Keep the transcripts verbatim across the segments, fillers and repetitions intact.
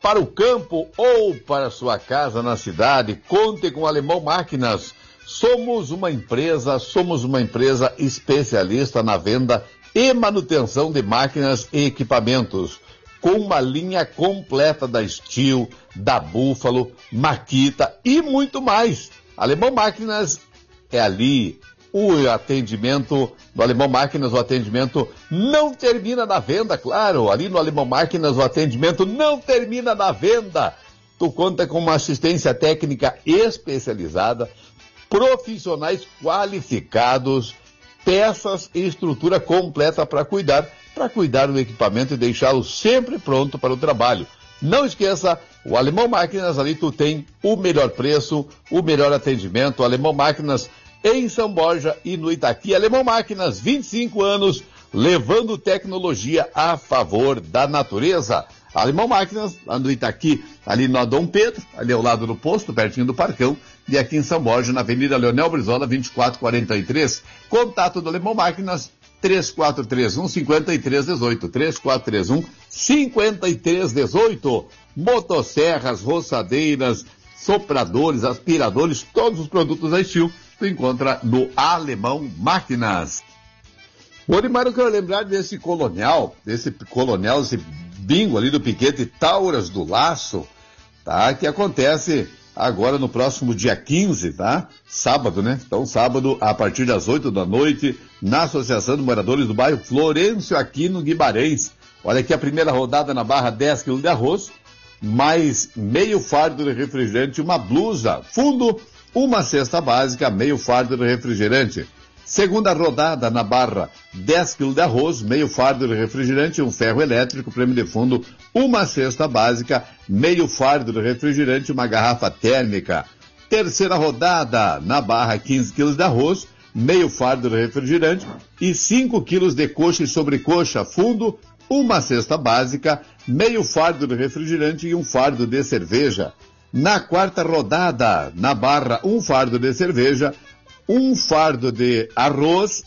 para o campo ou para sua casa na cidade, conte com Alemão Máquinas. Somos uma empresa, somos uma empresa especialista na venda e manutenção de máquinas e equipamentos, com uma linha completa da Steel, da Buffalo, Makita e muito mais. Alemão Máquinas é ali. O atendimento do Alemão Máquinas, o atendimento não termina na venda, claro. Ali no Alemão Máquinas, o atendimento não termina na venda. Tu conta com uma assistência técnica especializada, profissionais qualificados, peças e estrutura completa para cuidar, para cuidar do equipamento e deixá-lo sempre pronto para o trabalho. Não esqueça, o Alemão Máquinas, ali tu tem o melhor preço, o melhor atendimento. O Alemão Máquinas em São Borja e no Itaqui. Alemão Máquinas, vinte e cinco anos, levando tecnologia a favor da natureza. Alemão Máquinas, lá no Itaqui, ali no Dom Pedro, ali ao lado do posto, pertinho do Parcão, e aqui em São Borja, na Avenida Leonel Brizola, vinte e quatro quarenta e três. Contato do Alemão Máquinas, três quatro três um, cinco três um oito, três quatro três um, cinco três um oito. Motosserras, roçadeiras, sopradores, aspiradores, todos os produtos da Steel, tu encontra no Alemão Máquinas. Ô, Orimar, eu quero lembrar desse colonial, desse colonial, esse bingo ali do piquete Tauras do Laço, tá? Que acontece agora no próximo dia quinze, tá? Sábado, né? Então, sábado, a partir das oito da noite, na Associação de Moradores do Bairro Florencio, aqui no Guimarães. Olha aqui a primeira rodada na barra, dez quilos de arroz, mais meio fardo de refrigerante, uma blusa, fundo, uma cesta básica, meio fardo de refrigerante. Segunda rodada na barra, dez quilos de arroz, meio fardo de refrigerante, um ferro elétrico, prêmio de fundo, uma cesta básica, meio fardo de refrigerante, uma garrafa térmica. Terceira rodada na barra, quinze quilos de arroz, meio fardo de refrigerante e cinco quilos de coxa e sobrecoxa, fundo, uma cesta básica, meio fardo de refrigerante e um fardo de cerveja. Na quarta rodada, na barra, um fardo de cerveja, um fardo de arroz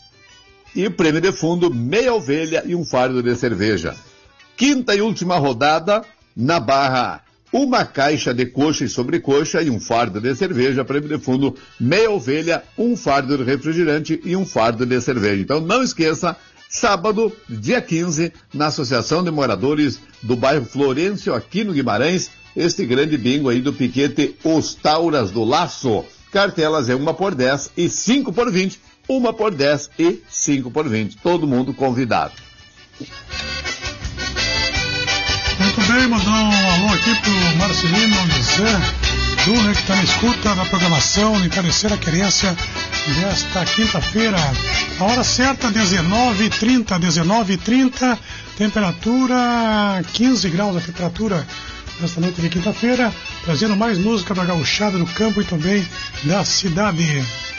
e prêmio de fundo, meia ovelha e um fardo de cerveja. Quinta e última rodada, na barra, uma caixa de coxa e sobrecoxa e um fardo de cerveja, prêmio de fundo, meia ovelha, um fardo de refrigerante e um fardo de cerveja. Então não esqueça, sábado, dia quinze, na Associação de Moradores do Bairro Florencio, aqui no Guimarães, este grande bingo aí do piquete Os Tauras do Laço. Cartelas é uma por dez e cinco por vinte, uma por dez e cinco por vinte. Todo mundo convidado. Muito bem, mandar um alô aqui pro Marcelino José Júnior, que está na escuta da programação de Encarecer a Querência desta quinta-feira. A hora certa, dezenove e trinta, dezenove e trinta, temperatura quinze graus a temperatura nesta noite de quinta-feira, trazendo mais música da gauchada do campo e também da cidade.